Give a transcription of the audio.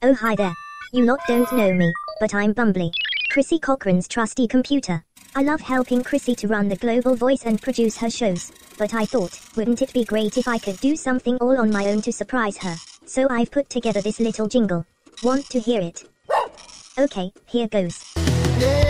Oh hi there. You lot don't know me, but I'm Bumbly, Chrissy Cochran's trusty computer. I love helping Chrissy to run the Global Voice and produce her shows, but I thought, wouldn't it be great if I could do something all on my own to surprise her? So I've put together this little jingle. Want to hear it? Okay, here goes.